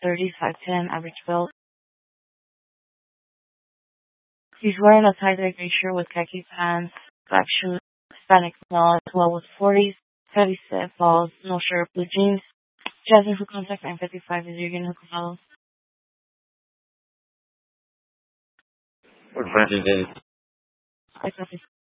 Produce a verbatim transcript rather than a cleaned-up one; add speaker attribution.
Speaker 1: thirty, five ten, average build. He's wearing a tie-dye gray shirt with khaki pants, black shoes, Hispanic small, as well with forties, heavy set balls, no shirt, blue jeans. Jasmine, who contact nine fifty-five is Jürgen, who follows.
Speaker 2: What branch is it?
Speaker 1: I copy.